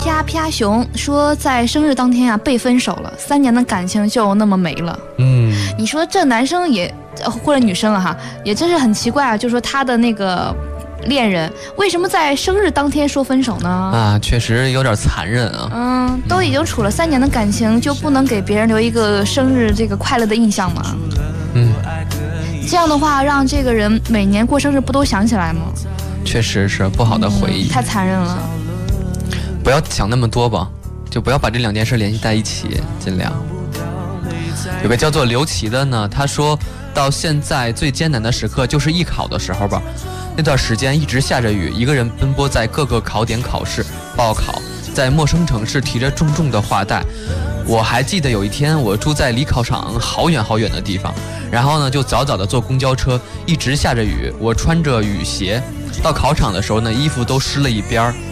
啪啪熊说，在生日当天啊被分手了，3年的感情就那么没了。你说这男生也或者女生啊也真是很奇怪啊，就说他的那个恋人为什么在生日当天说分手呢？ 啊，确实有点残忍啊。 都已经处了3年的感情，就不能给别人留一个生日这个快乐的印象吗？这样的话让这个人每年过生日不都想起来吗？ 确实是不好的回忆。 太残忍了。 不要想那么多吧，就不要把这2件事联系在一起，尽量。有个叫做刘琦的呢，他说到现在最艰难的时刻就是艺考的时候吧，那段时间一直下着雨，一个人奔波在各个考点考试报考，在陌生城市提着重重的画带。我还记得有一天我住在离考场好远好远的地方，然后呢就早早的坐公交车，一直下着雨，我穿着雨鞋到考场的时候呢，衣服都湿了一边儿。